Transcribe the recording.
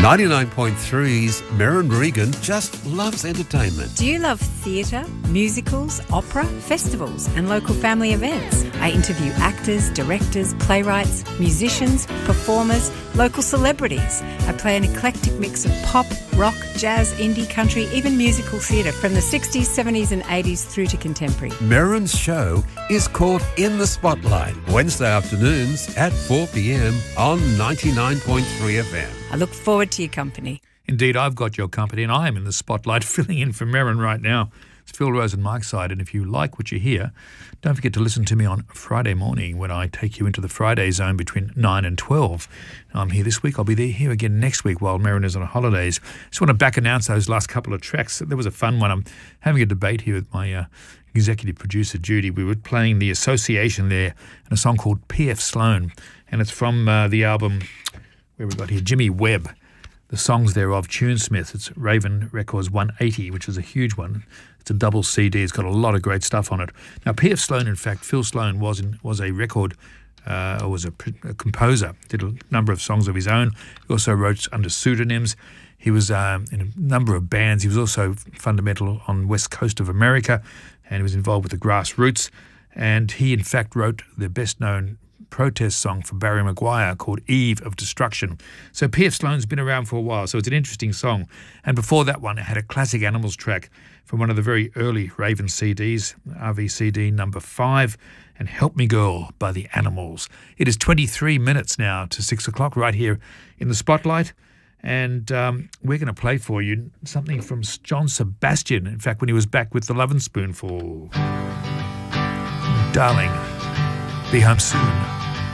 99.3's Merrin Regan just loves entertainment. Do you love theatre, musicals, opera, festivals and local family events? I interview actors, directors, playwrights, musicians, performers, local celebrities. I play an eclectic mix of pop, rock, jazz, indie, country, even musical theatre from the 60s, 70s and 80s through to contemporary. Merrin's show is called In the Spotlight, Wednesday afternoons at 4 p.m. on 99.3 FM. I look forward to your company. Indeed, I've got your company and I am in the spotlight filling in for Merrin right now. It's Phil Rose and Mike's side, and if you like what you hear, don't forget to listen to me on Friday morning when I take you into the Friday zone between 9 and 12. I'm here this week. I'll be here again next week while Merrin is on holidays. Just want to back announce those last couple of tracks. There was a fun one. I'm having a debate here with my executive producer, Judy. We were playing The Association there and a song called P.F. Sloan, and it's from the album, where we got here, Jimmy Webb. The songs thereof, Tunesmith. It's Raven Records 180, which is a huge one. It's a double CD. It's got a lot of great stuff on it. Now, P.F. Sloan, in fact, Phil Sloan was a record, or was a composer. Did a number of songs of his own. He also wrote under pseudonyms. He was in a number of bands. He was also fundamental on West Coast of America, and he was involved with the Grassroots. And he, in fact, wrote the best-known protest song for Barry Maguire called Eve of Destruction. So P.F. Sloan's been around for a while, so it's an interesting song. And before that one, it had a classic Animals track from one of the very early Raven CDs, RVCD number 5, and Help Me Girl by the Animals. It is 23 minutes now to 6 o'clock right here in the Spotlight. And we're going to play for you something from John Sebastian, in fact, when he was back with the Lovin' Spoonful. Darling, be home soon.